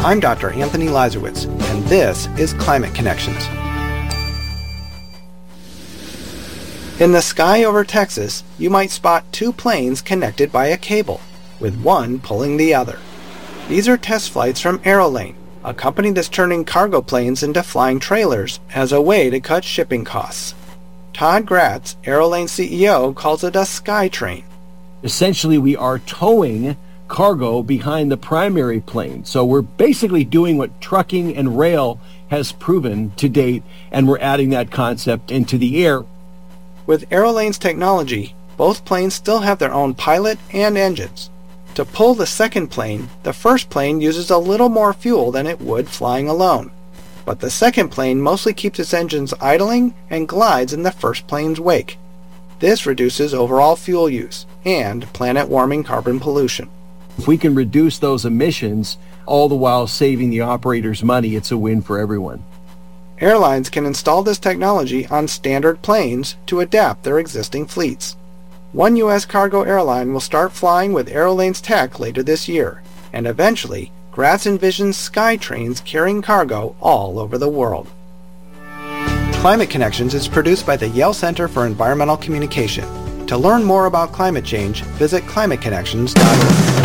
I'm Dr. Anthony Lazarowitz, and this is Climate Connections. In the sky over Texas, you might spot two planes connected by a cable, with one pulling the other. These are test flights from Aerolane, a company that's turning cargo planes into flying trailers as a way to cut shipping costs. Todd Gratz, Aerolane CEO, calls it a SkyTrain. Essentially, we are towing cargo behind the primary plane. So we're basically doing what trucking and rail has proven to date, and we're adding that concept into the air. With Aerolane's technology, both planes still have their own pilot and engines. To pull the second plane, the first plane uses a little more fuel than it would flying alone. But the second plane mostly keeps its engines idling and glides in the first plane's wake. This reduces overall fuel use and planet-warming carbon pollution. If we can reduce those emissions, all the while saving the operators money, it's a win for everyone. Airlines can install this technology on standard planes to adapt their existing fleets. One U.S. cargo airline will start flying with Aerolane's tech later this year, and eventually, Gratz envisions SkyTrains carrying cargo all over the world. Climate Connections is produced by the Yale Center for Environmental Communication. To learn more about climate change, visit climateconnections.org.